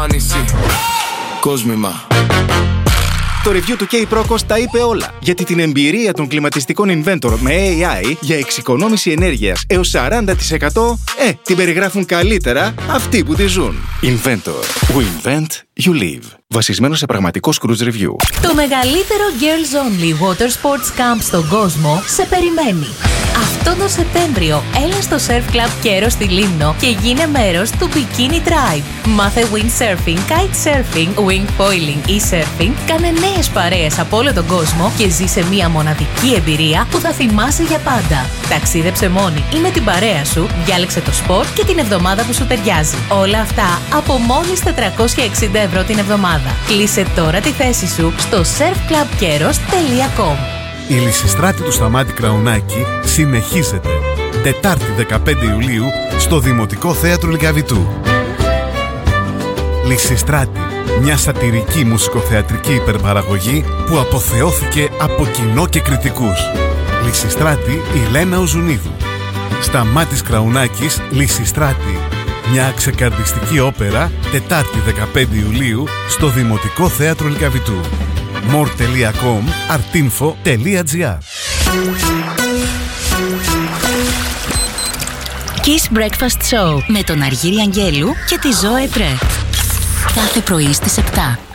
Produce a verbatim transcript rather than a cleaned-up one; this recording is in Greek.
άνηση. Κόσμημα. Το review του K-Procos τα είπε όλα. Γιατί την εμπειρία των κλιματιστικών Inventor με έι άι για εξοικονόμηση ενέργειας έως σαράντα τοις εκατό, ε, την περιγράφουν καλύτερα αυτοί που τη ζουν. Inventor. We invent, you live. Βασισμένο σε πραγματικό cruise review. Το μεγαλύτερο Girls Only Water Sports Camp στον κόσμο σε περιμένει. Αυτό το Σεπτέμβριο έλα στο Surf Club Keros στη Λίμνο και γίνε μέρος του Bikini Tribe. Μάθε windsurfing, kitesurfing, wing foiling ή surfing, κάνε νέες παρέες από όλο τον κόσμο και ζήσε μια μοναδική εμπειρία που θα θυμάσαι για πάντα. Ταξίδεψε μόνη ή με την παρέα σου, διάλεξε το σπορ και την εβδομάδα που σου ταιριάζει. Όλα αυτά από μόλις τετρακόσια εξήντα ευρώ την εβδομάδα. Κλείσε τώρα τη θέση σου στο surf club keros τελεία com. Η Λυσιστράτη του Σταμάτη Κραουνάκη συνεχίζεται. Τετάρτη δεκαπέντε Ιουλίου στο Δημοτικό Θέατρο Λυκαβητού. Λυσιστράτη, μια σατυρική μουσικοθεατρική υπερπαραγωγή που αποθεώθηκε από κοινό και κριτικούς. Λυσιστράτη η Λένα Οζουνίδου. Σταμάτης Κραουνάκης, Λυσιστράτη. Μια ξεκαρδιστική όπερα, Τετάρτη δεκαπέντε Ιουλίου στο Δημοτικό Θέατρο Λυκαβητού. more τελεία com, artinfo τελεία gr. Kiss Breakfast Show με τον Αργύρη Αγγέλου και τη Ζώε Πρέ. Κάθε πρωί στις επτά.